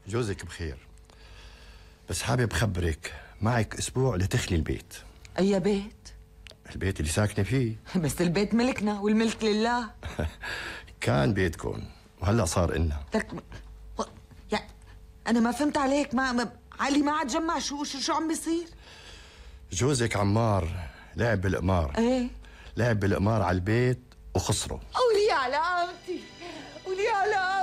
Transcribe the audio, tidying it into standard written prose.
جوزك بخير، بس حابب خبرك معك أسبوع لتخلي البيت. أي بيت؟ البيت اللي ساكنة فيه. بس البيت ملكنا والملك لله. كان بيتكم وهلأ صار إلنا. يعني أنا ما فهمت عليك. علي ما عاد جمع. شو عم بيصير؟ جوزك عمار لعب بالقمار. ايه؟ لعب بالقمار على البيت وخسره. قولي على قامتي، قولي على